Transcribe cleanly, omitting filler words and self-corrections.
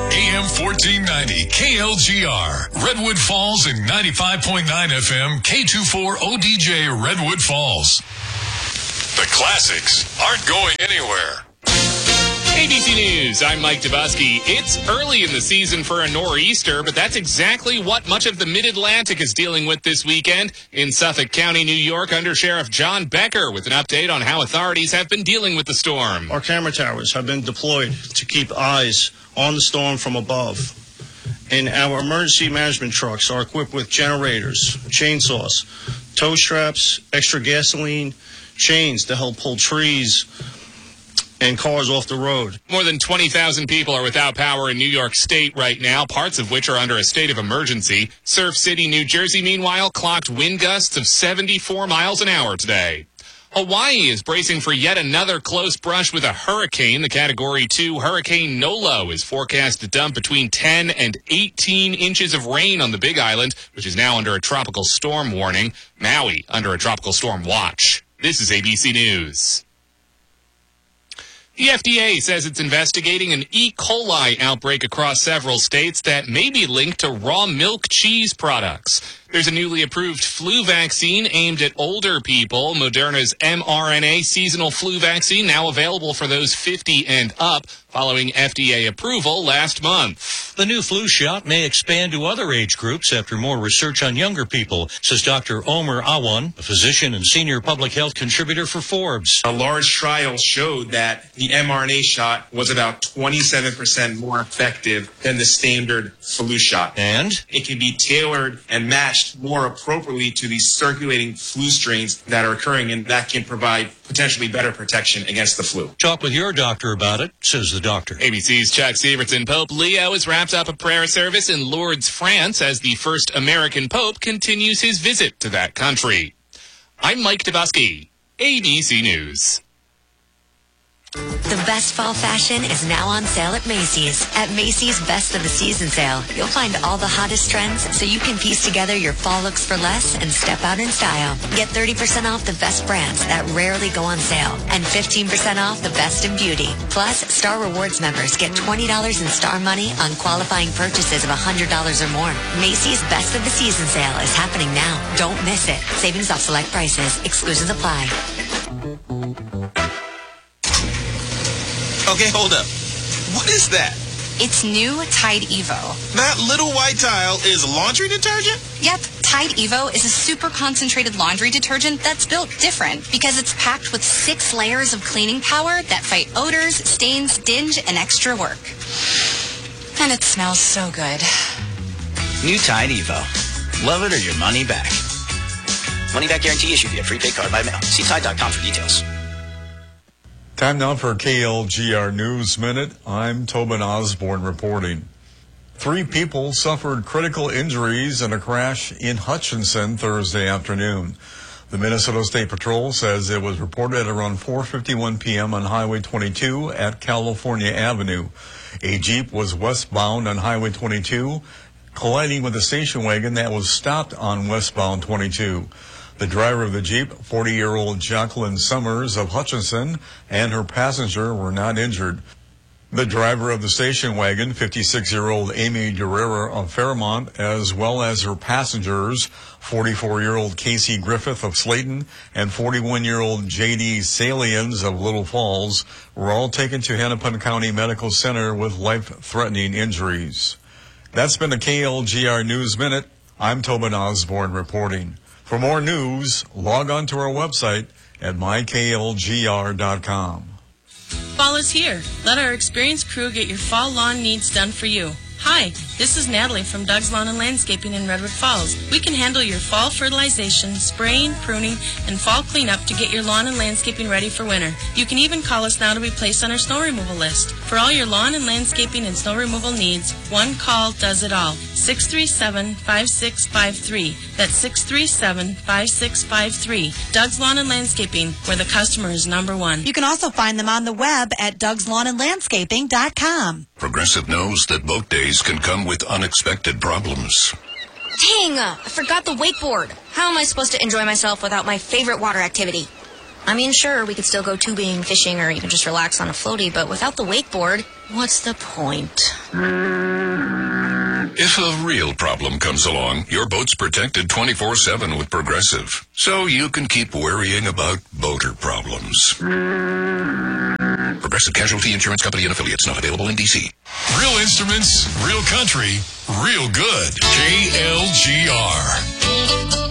AM 1490 KLGR, Redwood Falls, and 95.9 FM K24 ODJ Redwood Falls. The classics aren't going anywhere. ABC News, I'm Mike Dubusky. It's early in the season for a nor'easter, but that's exactly what much of the Mid-Atlantic is dealing with this weekend. In Suffolk County, New York, Under Sheriff John Becker with an update on how authorities have been dealing with the storm. Our camera towers have been deployed to keep eyes on the storm from above. And our emergency management trucks are equipped with generators, chainsaws, tow straps, extra gasoline, chains to help pull trees and cars off the road. More than 20,000 people are without power in New York State right now, parts of which are under a state of emergency. Surf City, New Jersey, meanwhile, clocked wind gusts of 74 miles an hour today. Hawaii is bracing for yet another close brush with a hurricane. The Category 2 Hurricane Nolo is forecast to dump between 10 and 18 inches of rain on the Big Island, which is now under a tropical storm warning. Maui under a tropical storm watch. This is ABC News. The FDA says it's investigating an E. coli outbreak across several states that may be linked to raw milk cheese products. There's a newly approved flu vaccine aimed at older people. Moderna's mRNA seasonal flu vaccine now available for those 50 and up, following FDA approval last month. The new flu shot may expand to other age groups after more research on younger people, says Dr. Omer Awan, a physician and senior public health contributor for Forbes. A large trial showed that the mRNA shot was about 27% more effective than the standard flu shot. And it can be tailored and matched more appropriately to the circulating flu strains that are occurring, and that can provide potentially better protection against the flu. Talk with your doctor about it, says the doctor. ABC's Chuck Sievertson. Pope Leo has wrapped up a prayer service in Lourdes, France, as the first American pope continues his visit to that country. I'm Mike Dubusky, ABC News. The best fall fashion is now on sale at Macy's. At Macy's Best of the Season sale, you'll find all the hottest trends so you can piece together your fall looks for less and step out in style. Get 30% off the best brands that rarely go on sale and 15% off the best in beauty. Plus, Star Rewards members get $20 in Star money on qualifying purchases of $100 or more. Macy's Best of the Season sale is happening now. Don't miss it. Savings off select prices. Exclusions apply. Okay, hold up. What is that? It's new Tide Evo. That little white tile is laundry detergent? Yep, Tide Evo is a super concentrated laundry detergent that's built different because it's packed with 6 layers of cleaning power that fight odors, stains, dinge, and extra work. And it smells so good. New Tide Evo. Love it or your money back. Money back guarantee issued via prepaid card by mail. See Tide.com for details. Time now for KLGR News Minute. I'm Tobin Osborne reporting. 3 people suffered critical injuries in a crash in Hutchinson Thursday afternoon. The Minnesota State Patrol says it was reported at around 4:51 p.m. on Highway 22 at California Avenue. A Jeep was westbound on Highway 22, colliding with a station wagon that was stopped on westbound 22. The driver of the Jeep, 40-year-old Jacqueline Summers of Hutchinson, and her passenger were not injured. The driver of the station wagon, 56-year-old Amy Guerrera of Fairmont, as well as her passengers, 44-year-old Casey Griffith of Slayton and 41-year-old J.D. Salians of Little Falls, were all taken to Hennepin County Medical Center with life-threatening injuries. That's been a KLGR News Minute. I'm Tobin Osborne reporting. For more news, log on to our website at myklgr.com. Fall is here. Let our experienced crew get your fall lawn needs done for you. Hi, this is Natalie from Doug's Lawn and Landscaping in Redwood Falls. We can handle your fall fertilization, spraying, pruning, and fall cleanup to get your lawn and landscaping ready for winter. You can even call us now to be placed on our snow removal list. For all your lawn and landscaping and snow removal needs, one call does it all. 637-5653. That's 637-5653. Doug's Lawn and Landscaping, where the customer is number one. You can also find them on the web at Doug'sLawnandLandscaping.com. Progressive knows that boat days can come with unexpected problems. Dang, I forgot the wakeboard. How am I supposed to enjoy myself without my favorite water activity? I mean, sure, we could still go tubing, fishing, or even just relax on a floaty, but without the wakeboard, what's the point? If a real problem comes along, your boat's protected 24/7 with Progressive, so you can keep worrying about boater problems. Progressive Casualty Insurance Company and Affiliates, not available in D.C. Real instruments, real country, real good. KLGR.